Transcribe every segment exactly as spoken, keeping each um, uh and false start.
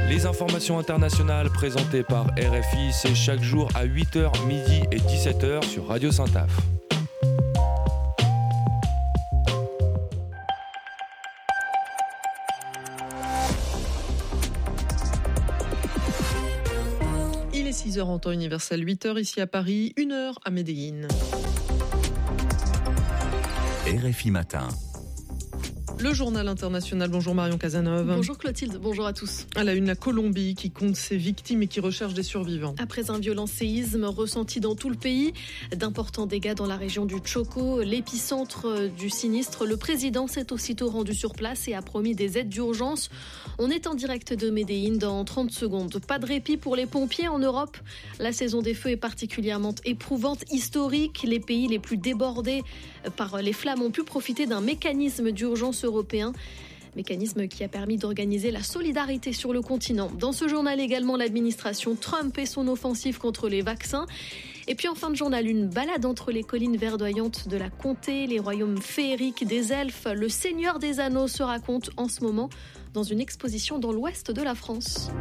Les informations internationales présentées par R F I, c'est chaque jour à huit heures, midi et dix-sept heures sur Radio Saint-Af. Il est six heures en temps universel, huit heures ici à Paris, une heure à Medellín. R F I Matin. Le journal international. Bonjour Marion Cazeneuve. Bonjour Clotilde, bonjour à tous. À la une, la Colombie qui compte ses victimes et qui recherche des survivants. Après un violent séisme ressenti dans tout le pays, d'importants dégâts dans la région du Chocó, l'épicentre du sinistre, le président s'est aussitôt rendu sur place et a promis des aides d'urgence. On est en direct de Medellín dans trente secondes. Pas de répit pour les pompiers en Europe. La saison des feux est particulièrement éprouvante, historique. Les pays les plus débordés par les flammes ont pu profiter d'un mécanisme d'urgence européen. Mécanisme qui a permis d'organiser la solidarité sur le continent. Dans ce journal également, l'administration Trump et son offensive contre les vaccins. Et puis en fin de journal, une balade entre les collines verdoyantes de la Comté, les royaumes féeriques des elfes. Le Seigneur des Anneaux se raconte en ce moment dans une exposition dans l'ouest de la France.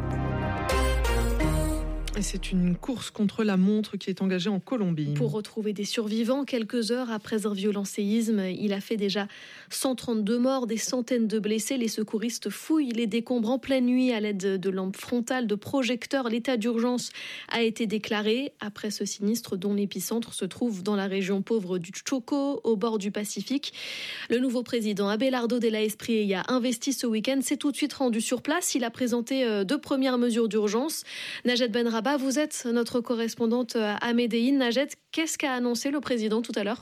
Et c'est une course contre la montre qui est engagée en Colombie. Pour retrouver des survivants, quelques heures après un violent séisme, il a fait déjà cent trente-deux morts, des centaines de blessés. Les secouristes fouillent les décombres en pleine nuit à l'aide de lampes frontales, de projecteurs. L'état d'urgence a été déclaré après ce sinistre dont l'épicentre se trouve dans la région pauvre du Chocó, au bord du Pacifique. Le nouveau président Abelardo de la Espriella a investi ce week-end, s'est tout de suite rendu sur place. Il a présenté deux premières mesures d'urgence. Najat Benrabah, vous êtes notre correspondante à Medellín. Najat, qu'est-ce qu'a annoncé le président tout à l'heure ?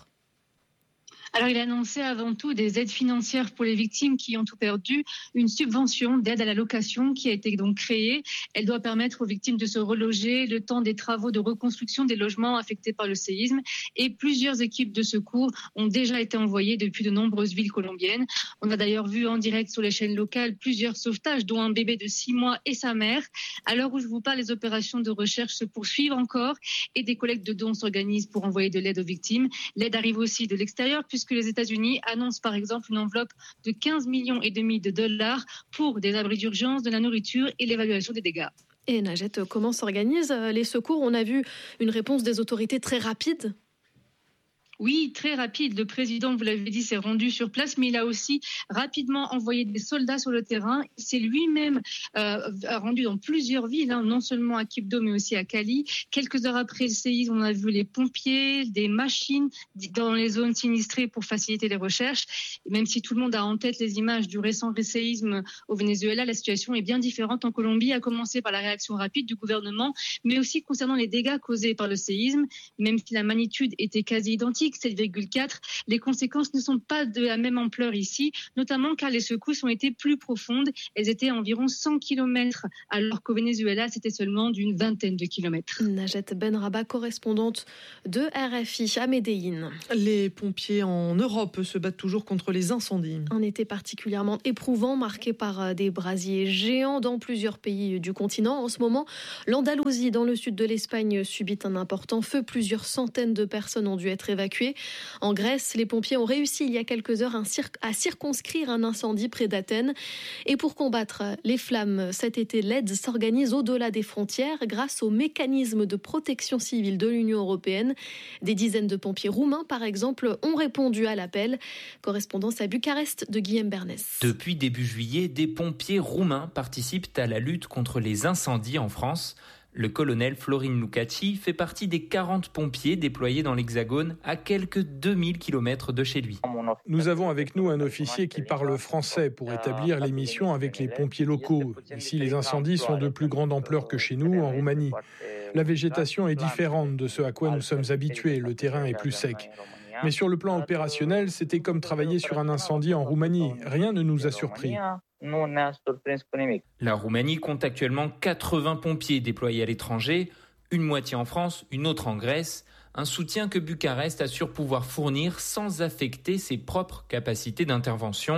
Alors, il a annoncé avant tout des aides financières pour les victimes qui ont tout perdu, une subvention d'aide à la location qui a été donc créée. Elle doit permettre aux victimes de se reloger le temps des travaux de reconstruction des logements affectés par le séisme. Et plusieurs équipes de secours ont déjà été envoyées depuis de nombreuses villes colombiennes. On a d'ailleurs vu en direct sur les chaînes locales plusieurs sauvetages, dont un bébé de six mois et sa mère. À l'heure où je vous parle, les opérations de recherche se poursuivent encore et des collectes de dons s'organisent pour envoyer de l'aide aux victimes. L'aide arrive aussi de l'extérieur, puisque les États-Unis annoncent par exemple une enveloppe de quinze millions et demi de dollars pour des abris d'urgence, de la nourriture et l'évaluation des dégâts. Et Najat, comment s'organisent les secours ? On a vu une réponse des autorités très rapide. Oui, très rapide. Le président, vous l'avez dit, s'est rendu sur place, mais il a aussi rapidement envoyé des soldats sur le terrain. Il s'est lui-même euh, rendu dans plusieurs villes, hein, non seulement à Quibdó, mais aussi à Cali. Quelques heures après le séisme, on a vu les pompiers, des machines dans les zones sinistrées pour faciliter les recherches. Et même si tout le monde a en tête les images du récent séisme au Venezuela, la situation est bien différente en Colombie, à commencer par la réaction rapide du gouvernement, mais aussi concernant les dégâts causés par le séisme. Même si la magnitude était quasi identique, sept virgule quatre, les conséquences ne sont pas de la même ampleur ici, notamment car les secousses ont été plus profondes. Elles étaient à environ cent kilomètres, alors qu'au Venezuela, c'était seulement d'une vingtaine de kilomètres. Najat Benrabah, correspondante de R F I à Medellín. Les pompiers en Europe se battent toujours contre les incendies. Un été particulièrement éprouvant, marqué par des brasiers géants dans plusieurs pays du continent. En ce moment, l'Andalousie, dans le sud de l'Espagne, subit un important feu. Plusieurs centaines de personnes ont dû être évacuées. En Grèce, les pompiers ont réussi il y a quelques heures à circonscrire un incendie près d'Athènes. Et pour combattre les flammes, cet été, l'aide s'organise au-delà des frontières grâce au mécanisme de protection civile de l'Union européenne. Des dizaines de pompiers roumains, par exemple, ont répondu à l'appel. Correspondance à Bucarest de Guillaume Bernès. Depuis début juillet, des pompiers roumains participent à la lutte contre les incendies en France. Le colonel Florin Lucaci fait partie des quarante pompiers déployés dans l'Hexagone à quelques deux mille kilomètres de chez lui. Nous avons avec nous un officier qui parle français pour établir les missions avec les pompiers locaux. Ici, les incendies sont de plus grande ampleur que chez nous, en Roumanie. La végétation est différente de ce à quoi nous sommes habitués, le terrain est plus sec. Mais sur le plan opérationnel, c'était comme travailler sur un incendie en Roumanie. Rien ne nous a surpris. La Roumanie compte actuellement quatre-vingts pompiers déployés à l'étranger, une moitié en France, une autre en Grèce. Un soutien que Bucarest assure pouvoir fournir sans affecter ses propres capacités d'intervention.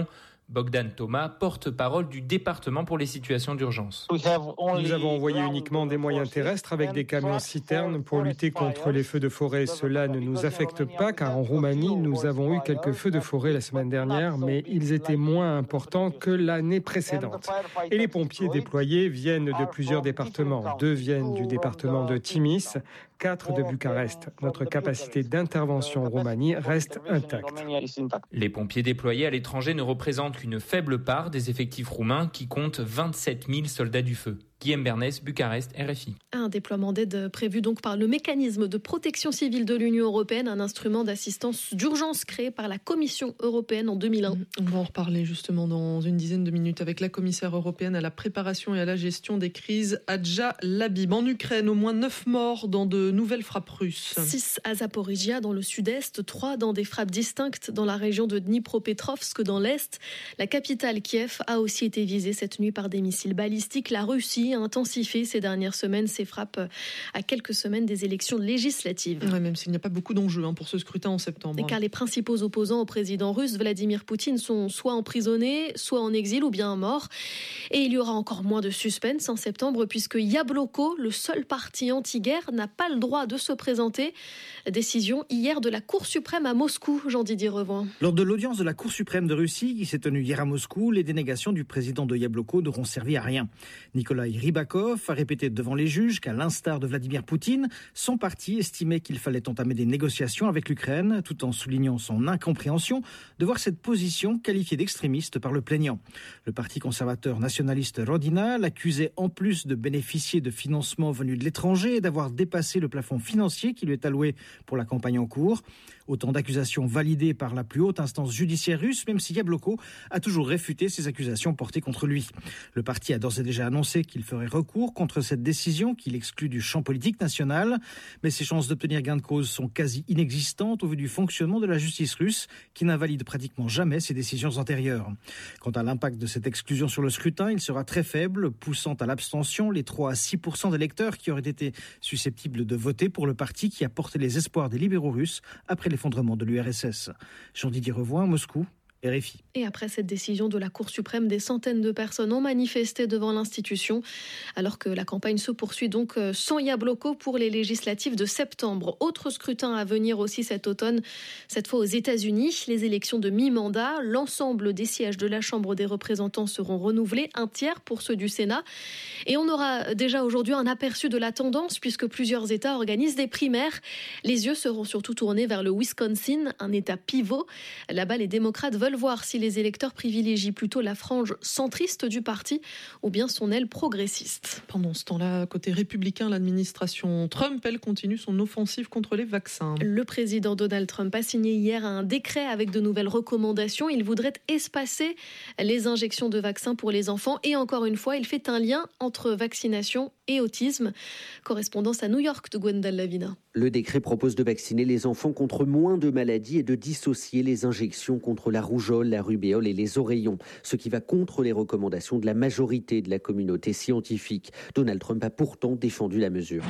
Bogdan Thomas, porte-parole du département pour les situations d'urgence. Nous avons envoyé uniquement des moyens terrestres avec des camions-citernes pour lutter contre les feux de forêt. Cela ne nous affecte pas car en Roumanie, nous avons eu quelques feux de forêt la semaine dernière, mais ils étaient moins importants que l'année précédente. Et les pompiers déployés viennent de plusieurs départements. Deux viennent du département de Timis, quatre de Bucarest. Notre capacité d'intervention en Roumanie reste intacte. Les pompiers déployés à l'étranger ne représentent qu'une faible part des effectifs roumains qui comptent vingt-sept mille soldats du feu. Guillaume Bernès, Bucarest, R F I. Un déploiement d'aide prévu donc par le mécanisme de protection civile de l'Union européenne, un instrument d'assistance d'urgence créé par la Commission européenne en deux mille un. On va en reparler justement dans une dizaine de minutes avec la commissaire européenne à la préparation et à la gestion des crises, Adja Labib. En Ukraine, au moins neuf morts dans de nouvelles frappes russes. six à Zaporizhia dans le sud-est, trois dans des frappes distinctes dans la région de Dnipropetrovsk dans l'est. La capitale Kiev a aussi été visée cette nuit par des missiles balistiques. La Russie a intensifié ces dernières semaines ses frappes à quelques semaines des élections législatives. Ouais, même s'il n'y a pas beaucoup d'enjeux hein, pour ce scrutin en septembre. Et car les principaux opposants au président russe Vladimir Poutine sont soit emprisonnés, soit en exil ou bien morts. Et il y aura encore moins de suspense en septembre puisque Yabloko, le seul parti anti-guerre, n'a pas le droit de se présenter. Décision hier de la Cour suprême à Moscou, Jean-Didier Revoin. Lors de l'audience de la Cour suprême de Russie qui s'est tenue hier à Moscou, les dénégations du président de Yabloko n'auront servi à rien. Nikolai Rybakov a répété devant les juges qu'à l'instar de Vladimir Poutine, son parti estimait qu'il fallait entamer des négociations avec l'Ukraine, tout en soulignant son incompréhension de voir cette position qualifiée d'extrémiste par le plaignant. Le parti conservateur nationaliste Rodina l'accusait en plus de bénéficier de financements venus de l'étranger et d'avoir dépassé le plafond financier qui lui est alloué pour la campagne en cours. Autant d'accusations validées par la plus haute instance judiciaire russe, même si Yabloko a toujours réfuté ces accusations portées contre lui. Le parti a d'ores et déjà annoncé qu'il ferait recours contre cette décision qu'il exclut du champ politique national. Mais ses chances d'obtenir gain de cause sont quasi inexistantes au vu du fonctionnement de la justice russe qui n'invalide pratiquement jamais ses décisions antérieures. Quant à l'impact de cette exclusion sur le scrutin, il sera très faible, poussant à l'abstention les trois à six pour cent d'électeurs qui auraient été susceptibles de voter pour le parti qui a porté les espoirs des libéraux russes après l'effondrement de l'U R S S. Jean-Didier Revoin, Moscou. R F I. Et après cette décision de la Cour suprême, des centaines de personnes ont manifesté devant l'institution, alors que la campagne se poursuit donc sans Yabloko pour les législatives de septembre. Autre scrutin à venir aussi cet automne, cette fois aux États-Unis, les élections de mi-mandat. L'ensemble des sièges de la Chambre des représentants seront renouvelés, un tiers pour ceux du Sénat. Et on aura déjà aujourd'hui un aperçu de la tendance, puisque plusieurs États organisent des primaires. Les yeux seront surtout tournés vers le Wisconsin, un État pivot. Là-bas, les démocrates veulent voir si les électeurs privilégient plutôt la frange centriste du parti ou bien son aile progressiste. Pendant ce temps-là, côté républicain, l'administration Trump, elle continue son offensive contre les vaccins. Le président Donald Trump a signé hier un décret avec de nouvelles recommandations. Il voudrait espacer les injections de vaccins pour les enfants et encore une fois, il fait un lien entre vaccination et autisme. Correspondance à New York de Gwendal Lavina. Le décret propose de vacciner les enfants contre moins de maladies et de dissocier les injections contre la rougeole, la rubéole et les oreillons, ce qui va contre les recommandations de la majorité de la communauté scientifique. Donald Trump a pourtant défendu la mesure.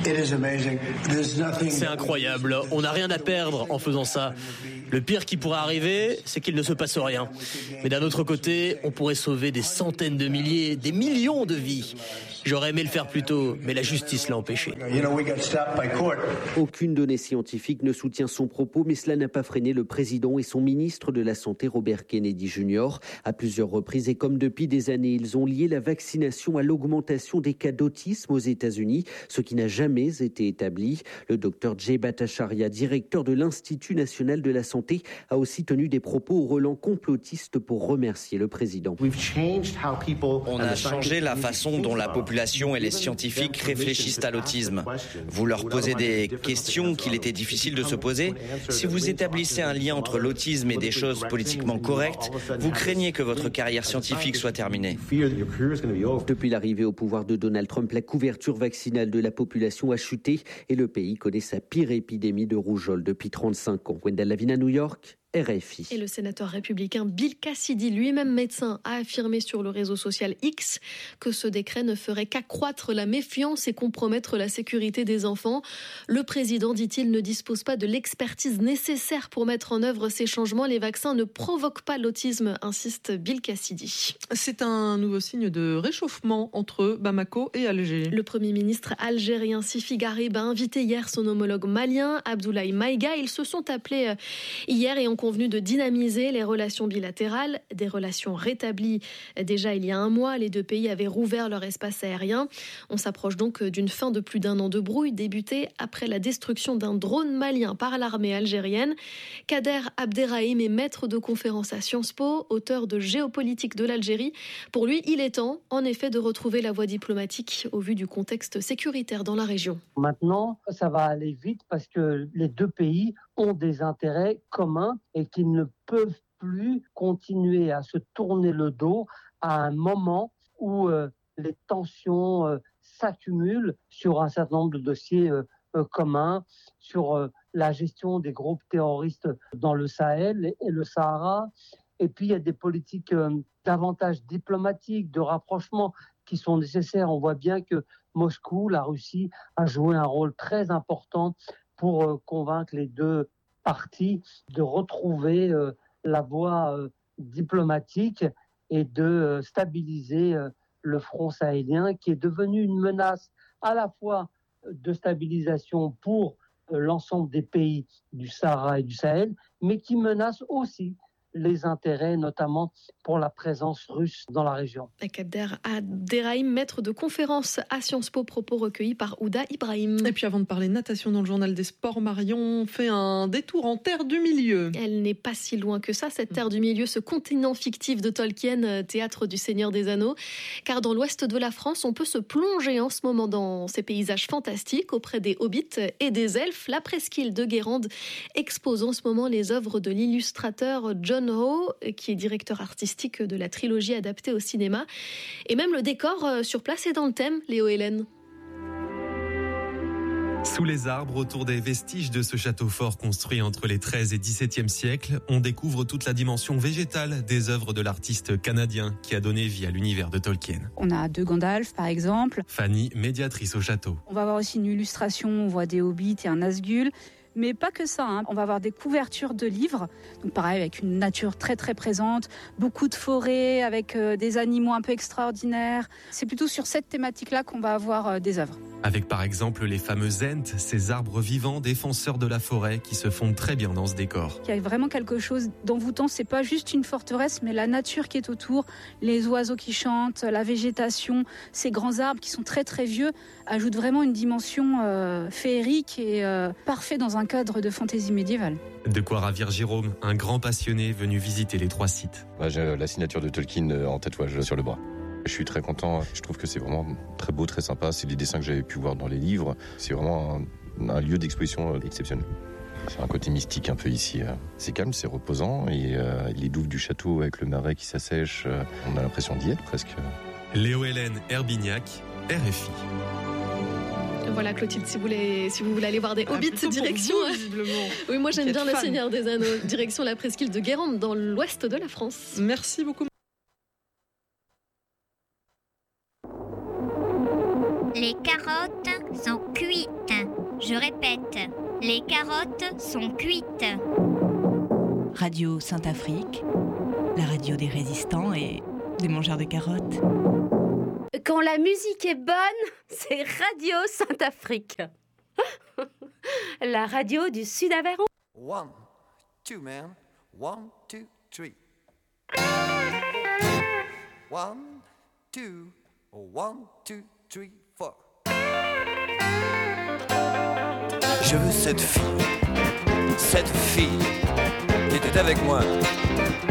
C'est incroyable, on n'a rien à perdre en faisant ça. Le pire qui pourrait arriver, c'est qu'il ne se passe rien. Mais d'un autre côté, on pourrait sauver des centaines de milliers, des millions de vies. J'aurais aimé le faire plus tôt, mais la justice l'a empêché. Aucune donnée scientifique ne soutient son propos, mais cela n'a pas freiné le président et son ministre de la Santé, Robert Kennedy junior À plusieurs reprises et comme depuis des années, ils ont lié la vaccination à l'augmentation des cas d'autisme aux États-Unis, ce qui n'a jamais été établi. Le docteur Jay Bhattacharya, directeur de l'Institut national de la santé, a aussi tenu des propos au relent complotiste pour remercier le président. On a changé la façon dont la population et les scientifiques réfléchissent à l'autisme. Vous leur posez des questions qu'il était difficile de se poser. Si vous établissez un lien entre l'autisme et des choses politiquement correctes, vous craignez que votre carrière scientifique soit terminée. Depuis l'arrivée au pouvoir de Donald Trump, la couverture vaccinale de la population a chuté et le pays connaît sa pire épidémie de rougeole depuis trente-cinq ans. Gwendal Lavina, New York. R F I. Et le sénateur républicain Bill Cassidy, lui-même médecin, a affirmé sur le réseau social X que ce décret ne ferait qu'accroître la méfiance et compromettre la sécurité des enfants. Le président, dit-il, ne dispose pas de l'expertise nécessaire pour mettre en œuvre ces changements. Les vaccins ne provoquent pas l'autisme, insiste Bill Cassidy. C'est un nouveau signe de réchauffement entre Bamako et Alger. Le Premier ministre algérien Sifi Garib a invité hier son homologue malien, Abdoulaye Maïga. Ils se sont appelés hier et ont convenu de dynamiser les relations bilatérales, des relations rétablies déjà il y a un mois. Les deux pays avaient rouvert leur espace aérien. On s'approche donc d'une fin de plus d'un an de brouille débutée après la destruction d'un drone malien par l'armée algérienne. Kader Abderrahim est maître de conférence à Sciences Po, auteur de Géopolitique de l'Algérie. Pour lui, il est temps, en effet, de retrouver la voie diplomatique au vu du contexte sécuritaire dans la région. Maintenant, ça va aller vite parce que les deux pays ont des intérêts communs et qu'ils ne peuvent plus continuer à se tourner le dos à un moment où euh, les tensions euh, s'accumulent sur un certain nombre de dossiers euh, euh, communs, sur euh, la gestion des groupes terroristes dans le Sahel et le Sahara. Et puis, il y a des politiques euh, davantage diplomatiques, de rapprochement qui sont nécessaires. On voit bien que Moscou, la Russie, a joué un rôle très important pour euh, convaincre les deux parties de retrouver euh, la voie euh, diplomatique et de euh, stabiliser euh, le front sahélien qui est devenu une menace à la fois de stabilisation pour euh, l'ensemble des pays du Sahara et du Sahel, mais qui menace aussi les intérêts, notamment pour la présence russe dans la région. Kader Abderrahim, maître de conférence à Sciences Po, propos recueillis par Ouda Ibrahim. Et puis avant de parler natation dans le journal des sports, Marion fait un détour en Terre du Milieu. Elle n'est pas si loin que ça, cette Terre du Milieu, ce continent fictif de Tolkien, théâtre du Seigneur des Anneaux. Car dans l'ouest de la France, on peut se plonger en ce moment dans ces paysages fantastiques auprès des hobbits et des elfes. La presqu'île de Guérande expose en ce moment les œuvres de l'illustrateur John Ho, qui est directeur artistique de la trilogie adaptée au cinéma. Et même le décor sur place est dans le thème, Léo Hélène. Sous les arbres, autour des vestiges de ce château fort construit entre les treizième et dix-septième siècles, on découvre toute la dimension végétale des œuvres de l'artiste canadien qui a donné vie à l'univers de Tolkien. On a deux Gandalf, par exemple. Fanny, médiatrice au château. On va avoir aussi une illustration, on voit des hobbits et un Nazgûl. Mais pas que ça, hein. On va avoir des couvertures de livres, donc pareil avec une nature très très présente, beaucoup de forêts avec euh, des animaux un peu extraordinaires. C'est plutôt sur cette thématique-là qu'on va avoir euh, des œuvres. Avec par exemple les fameux Ents, ces arbres vivants défenseurs de la forêt qui se fondent très bien dans ce décor. Il y a vraiment quelque chose d'envoûtant, c'est pas juste une forteresse, mais la nature qui est autour, les oiseaux qui chantent, la végétation, ces grands arbres qui sont très très vieux, ajoutent vraiment une dimension euh, féerique et euh, parfait dans un cadre de fantaisie médiévale. De quoi ravir Jérôme, un grand passionné venu visiter les trois sites. Bah, j'ai la signature de Tolkien en tatouage sur le bras. Je suis très content, je trouve que c'est vraiment très beau, très sympa. C'est les dessins que j'avais pu voir dans les livres. C'est vraiment un, un lieu d'exposition exceptionnel. C'est un côté mystique un peu ici. C'est calme, c'est reposant et euh, les douves du château avec le marais qui s'assèche, euh, on a l'impression d'y être presque. Léo Hélène Herbignac, R F I. Voilà Clotilde, si vous voulez, si vous voulez aller voir des hobbits, ah, direction. Vous, oui, moi j'aime bien fan. Le Seigneur des Anneaux, direction la presqu'île de Guérande dans l'ouest de la France. Merci beaucoup. Les carottes sont cuites. Je répète, les carottes sont cuites. Radio Saint-Afrique, la radio des résistants et des mangeurs de carottes. Quand la musique est bonne, c'est Radio Saint-Afrique. La radio du Sud-Aveyron. One, two, man. One, two, three. One, two, one, two, three, four. Je veux cette fille, cette fille qui était avec moi.